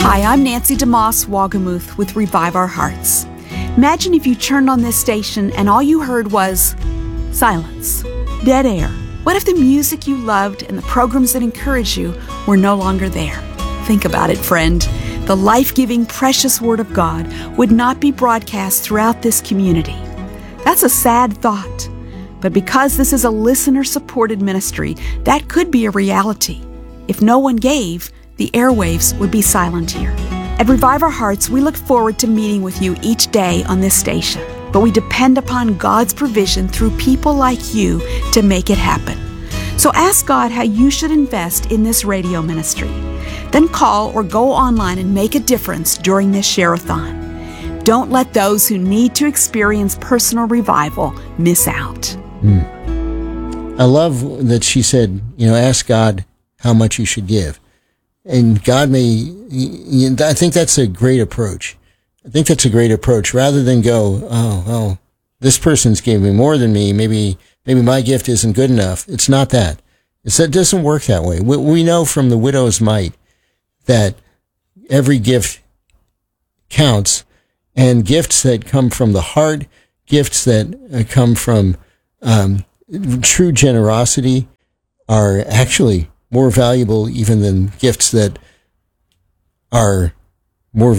Hi, I'm Nancy DeMoss Wagamuth with Revive Our Hearts. Imagine if you turned on this station and all you heard was silence, dead air. What if the music you loved and the programs that encouraged you were no longer there? Think about it, friend. The life-giving, precious Word of God would not be broadcast throughout this community. That's a sad thought. But because this is a listener-supported ministry, that could be a reality. If no one gave, the airwaves would be silent here. At Revive Our Hearts, we look forward to meeting with you each day on this station. But we depend upon God's provision through people like you to make it happen. So ask God how you should invest in this radio ministry. Then call or go online and make a difference during this share-a-thon. Don't let those who need to experience personal revival miss out. I love that she said, ask God how much you should give. And God I think that's a great approach. Rather than go, this person's giving me more than me. Maybe my gift isn't good enough. It's not that. It doesn't work that way. We know from the widow's mite that every gift counts, and gifts that come from the heart, gifts that come from true generosity are actually more valuable even than gifts that are more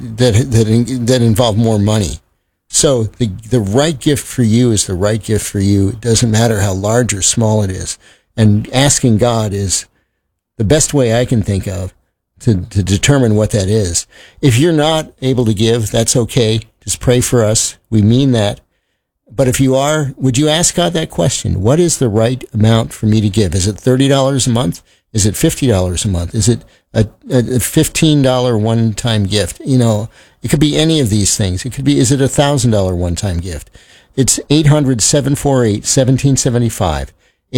that involve more money. So the right gift for you is the right gift for you. It doesn't matter how large or small it is. And asking God is the best way I can think of to determine what that is. If you're not able to give, that's okay. Just pray for us. We mean that. But if you are, would you ask God that question? What is the right amount for me to give? Is it $30 a month? Is it $50 a month? Is it a $15 one-time gift? It could be any of these things. It could be, is it a $1,000 one-time gift? It's 800-748-1775,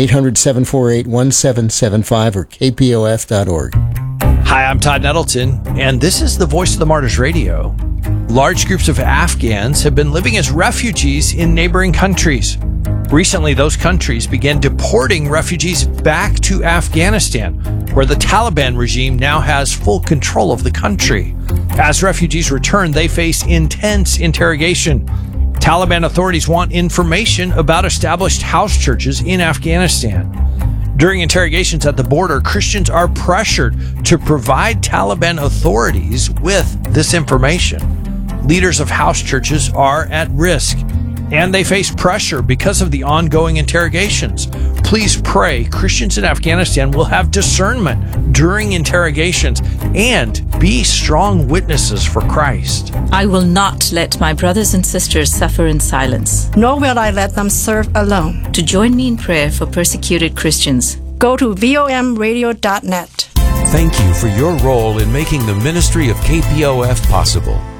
800-748-1775, or kpof.org. Hi, I'm Todd Nettleton, and this is the Voice of the Martyrs Radio. Large groups of Afghans have been living as refugees in neighboring countries. Recently, those countries began deporting refugees back to Afghanistan, where the Taliban regime now has full control of the country. As refugees return, they face intense interrogation. Taliban authorities want information about established house churches in Afghanistan. During interrogations at the border, Christians are pressured to provide Taliban authorities with this information. Leaders of house churches are at risk, and they face pressure because of the ongoing interrogations. Please pray Christians in Afghanistan will have discernment during interrogations and be strong witnesses for Christ. I will not let my brothers and sisters suffer in silence, nor will I let them serve alone. To join me in prayer for persecuted Christians, go to vomradio.net. Thank you for your role in making the ministry of KPOF possible.